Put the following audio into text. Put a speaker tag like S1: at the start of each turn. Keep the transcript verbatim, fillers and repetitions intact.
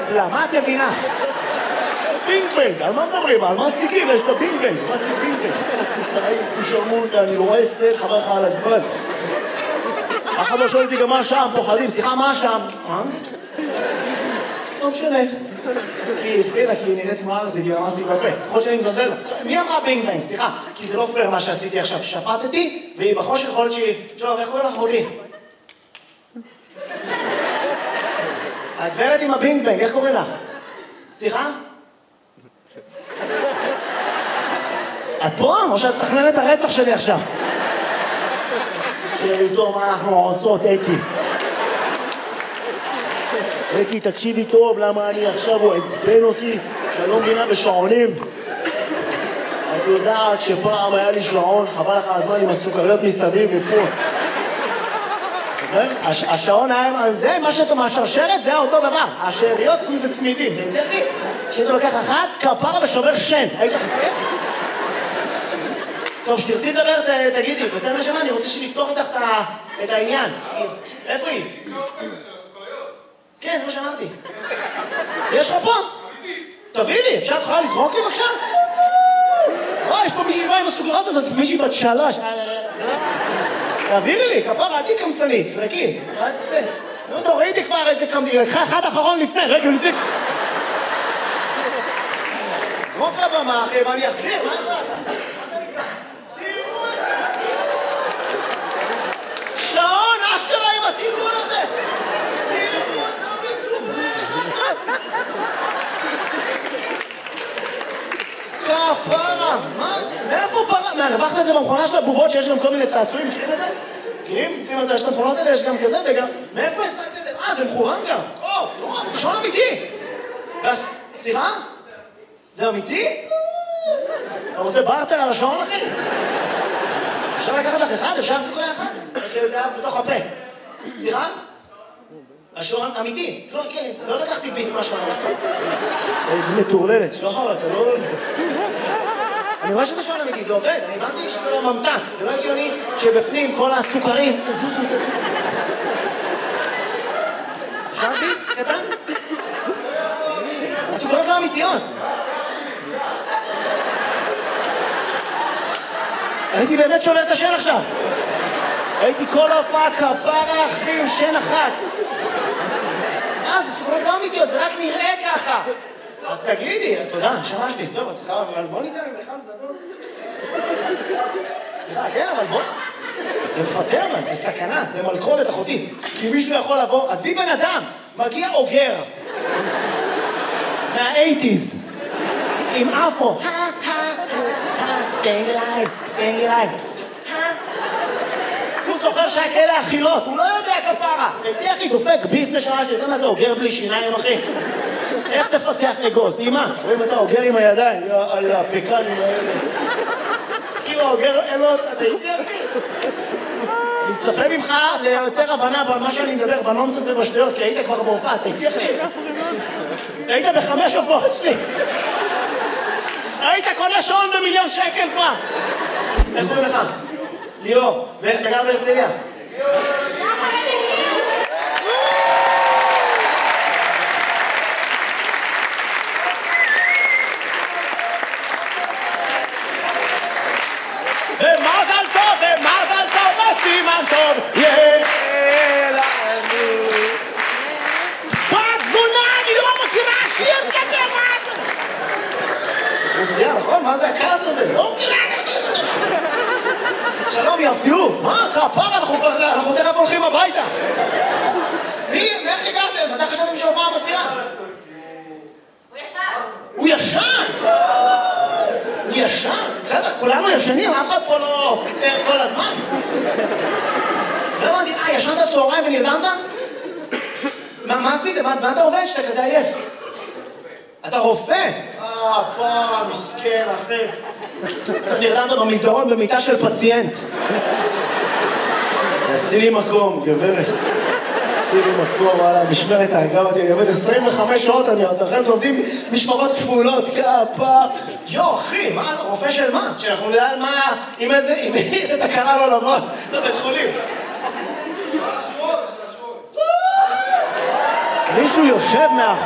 S1: טבלה, מה את מבינה? פינג-פנג, על מה מדברים? על מה סטיקים? יש את הפינג-פנג, מה זה פינג-פנג? הוא שרמו אותה, אני רואה סט, חבר לך על הזמן. אחד לא שואל אותי גם מה שם, פוחדים, סליחה, מה שם? אה? לא משנה. כי הפחידה, כי היא נראית כמו ארסית, היא ממסתי בפה. יכול שאני מזלזל. מי אמרה פינג-פנג? סליחה, כי זה לא פייר מה שעשיתי עכשיו. שפטתי, והיא בחושך יכולת שהיא... שלום, איך קוראים לך אחותי? הגברת עם הפינג-פנג, איך קוראים לך? סליחה? את פה? או שאת מתכננת את הרצח שלי עכשיו? שאיתו מה אנחנו עושות, אקי. אקי, תקשיבי טוב, למה אני עכשיו הוא עצבן אותי, שאני לא מבינה בשעונים. את יודעת שפעם היה לי שעון, חבל לך הזמן עם הסוכריות מסביב ופה. השעון היה, זה מה שאתה מהשרשרת, זה אותו דבר. השאריות זה צמידים, זה יותר לי. כשאתה לוקח אחת, כפרה ושובר שן. היית חכה? טוב, שתרצי לדבר, תגידי, בסדר נשמה, אני רוצה שנפתור איתך את העניין. איפה היא? כן, זה מה שאמרתי. יש לך פה? תביא לי, אפשר תוכל לזרוק לי בבקשה? וואי, יש פה מישהי באה עם הסוכריות הזאת, מישהי בת שלוש. תעבירי לי, כפרה, עדי קמצנית, זרקי. מה זה? נו, טוב, ראיתי כבר איזה קמצנית, לקחה אחד אחרון לפני, רגע, לפני. זרוק לבמה, אחי, ואני אחזיר, מה יש לך? שעון, אשכרה עם התרגול הזה! תראו אותה בטוחה! כפרה! מה? מאיפה פרה? מהרווח לזה במכונה של הבובות שיש גם כל מיני צעצועים, מכירים את זה? מכירים? לפעמים יש את המכונות האלה, יש גם כזה וגם... מאיפה יש את זה? אה, זה מכוון גם! או, נורא, שעון אמיתי! סליחה? זה אמיתי? אתה רוצה בארטר על השעון, אחי? אפשר לקחת לך אחד? אפשר לעשות אחד? שזה היה בתוך הפה. סליחה? השעון אמיתי. לא לקחתי ביס מהשעון. איזה מטורללת. שוחר, אתה לא... אני רואה שזה שעון אמיתי, זה עובד. אני הבנתי שזה לא ממתק. זה לא הגיוני שבפנים כל הסוכרים... תזוזו, תזוזו. אפשר ביס? קטן? הסוכרות לא אמיתיות. הייתי באמת שובר את השן עכשיו. הייתי כל ההופעה כפרה אחי עם שן אחת. אה, זה סוכרות לא אמיתיות, זה רק נראה ככה. אז תגידי, תודה, נשמה שלי. טוב, אז סליחה, אבל בוא ניתן בכלל, תדון. סליחה, כן, אבל בוא... זה מפטר, אבל זה סכנה, זה מלכודת אחותי. כי מישהו יכול לבוא, אז בי בן אדם, מגיע אוגר. מה-אייטיז. עם אפו. staying alive, staying alive. הוא זוכר שהיה כאלה אכילות, הוא לא יודע כפרה. תהיה אחי, דופק ביס נשמה שלי, אתה מה זה אוגר בלי שיניים, אחי? איך תפצח אגוז? אמא, רואים אתה אוגר עם הידיים, על הפקנים האלה. כאילו אוגר, אין לו, אתה איתי אחי? אני מצפה ממך ליותר הבנה במה שאני מדבר, בנונסס ובשטויות, כי היית כבר בהופעה, אתה איתי אחי? היית בחמש הופעות שלי. היית קונה שעון במיליון שקל כבר. איך קוראים לך? ליאור. ואתה גר בהרצליה? ומזל טוב, ומזל טוב, וסימן טוב. יהיה לנו. בת זונה, אני לא מכירה שיר כזה, מה זה? רוסיה, נכון? מה זה הכעס הזה? לא מכירה את השיר הזה. שלום, יפיוף. מה? כפרה, אנחנו תכף הולכים הביתה. מי? ואיך הגעתם? מתי חשבתם שהופעה מתחילה?
S2: הוא ישן.
S1: הוא ישן? הוא ישן? בסדר, כולנו ישנים, אף אחד פה לא ער כל הזמן. לא הבנתי, אה, ישנת צהריים ונרדמת? מה עשית? מה אתה עובד שאתה כזה עייף? אתה רופא? אה, פרה, מסכן, אחי. נרדמת במסדרון במיטה של פציינט. עשי לי מקום, גברת. עשי לי מקום, וואלה, משמרת ההרגה אותי. אני עובד עשרים וחמש שעות, אני עוד אחרי עובדים משמרות כפולות, כפה. יו, אחי, מה, אתה רופא של מה? שאנחנו נדע על מה, עם איזה, עם איזה תקרה לא לבוא לבית חולים. מישהו יושב מאחור.